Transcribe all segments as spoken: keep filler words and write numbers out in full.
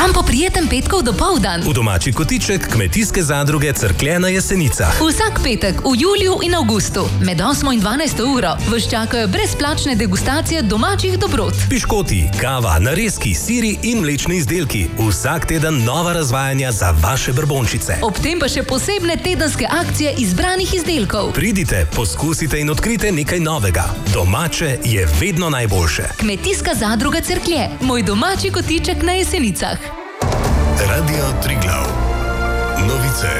Kam po prijeten petkov dopoldan? V domači kotiček Kmetijske zadruge Cerklje na Jesenicah. Vsak petek v juliju in avgustu med osmo in dvanajsto uro vas čakajo brezplačne degustacije domačih dobrot. Piškoti, kava, narezki, siri in mlečni izdelki. Vsak teden nova razvajanja za vaše brbončice. Ob tem pa še posebne tedenske akcije izbranih izdelkov. Pridite, poskusite in odkrite nekaj novega. Domače je vedno najboljše. Kmetijska zadruga Cerklje, moj domači kotiček na Jesenicah. Radio Triglav. Novice.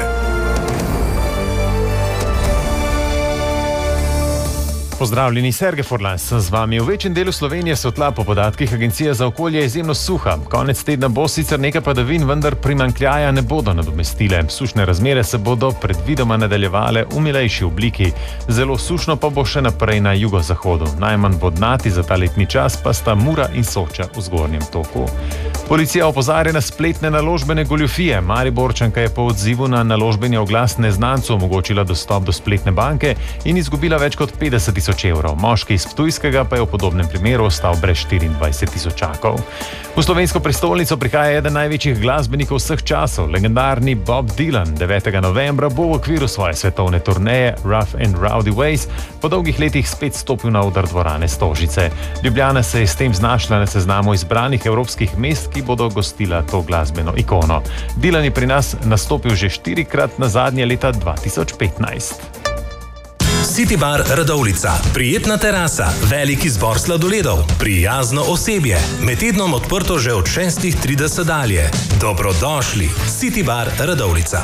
Pozdravljeni, Sergej Forlans sem z vami. V večjem delu Slovenije so tla po podatkih Agencije za okolje izjemno suha. Konec tedna bo sicer nekaj padavin, vendar primanjkljaja ne bodo nadomestile. Sušne razmere se bodo predvidoma nadaljevale v milejši obliki. Zelo sušno pa bo še naprej na jugozahodu. Najmanj vodnati za ta letni čas pa sta Mura in Soča v zgornjem toku. Policija opozarja na spletne naložbene goljufije. Mariborčanka je po odzivu na naložbeni oglas neznancu omogočila dostop do spletne banke in izgubila več kot petdeset tisoč evrov. Moški iz Ptujskega pa je v podobnem primeru ostal brez štiriindvajset tisočakov. V slovensko prestolnico prihaja eden največjih glasbenikov vseh časov. Legendarni Bob Dylan devetega novembra bo v okviru svoje svetovne turneje Rough and Rowdy Ways po dolgih letih spet stopil na oder dvorane Stožice. Ljubljana se je s tem znašla na seznamu izbranih evropskih mest, ki bodo gostila to glasbeno ikono. Dylan je pri nas nastopil že štirikrat, na zadnje leta dva tisoč petnajst. City Bar Radovljica. Prijetna terasa, velik izbor sladoledov, prijazno osebje. Med tednom odprto že od šestih trideset dalje. Dobrodošli. City Bar Radovljica.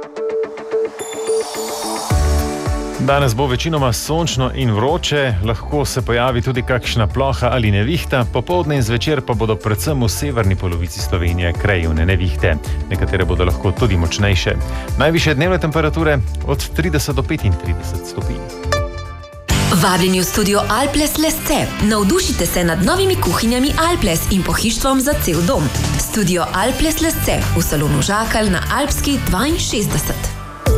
Danes bo večinoma sončno in vroče, lahko se pojavi tudi kakšna ploha ali nevihta, popoldne in zvečer pa bodo predvsem v severni polovici Slovenije krajevne nevihte. Nekatere bodo lahko tudi močnejše. Najvišje dnevne temperature od trideset do petintrideset stopinj. Vabljeni v studio Alples Lesce. Navdušite se nad novimi kuhinjami Alples in pohištvom za cel dom. Studio Alples Lesce v salonu Žakalj na Alpski dvainšestdeset.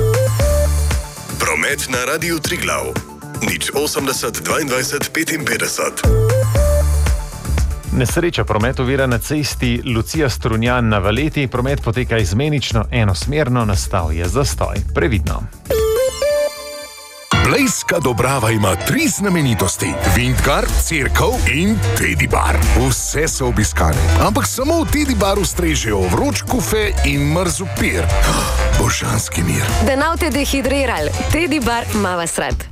Promet na Radiu Triglav. Nič osemdeset dvaindvajset petinpetdeset. Nesreča promet ovira na cesti Lucija Strunjan na Valeti. Promet poteka izmenično, enosmerno, nastal je zastoj. Previdno. Blejska Dobrava ima tri znamenitosti. Vintgar, Cerkev in Teddy Bar. Vse so obiskane, ampak samo v Teddy Baru strežejo vroč kufe in mrzu pir. Božanski mir. Da nav te dehidriral, Teddy Bar ima vas rad.